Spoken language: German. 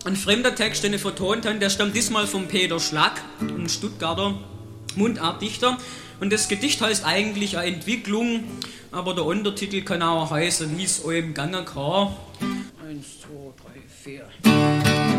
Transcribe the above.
Ein fremder Text, den ich vertont habe, der stammt diesmal von Peter Schlack, ein Stuttgarter Mundartdichter. Und das Gedicht heißt eigentlich eine Entwicklung, aber der Untertitel kann auch heißen, wie es euch im Gange kann. 1, 2, 3, 4.